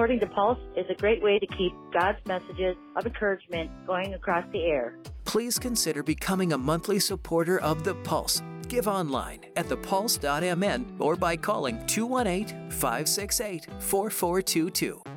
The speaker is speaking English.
Supporting the Pulse is a great way to keep God's messages of encouragement going across the air. Please consider becoming a monthly supporter of The Pulse. Give online at thepulse.mn or by calling 218-568-4422.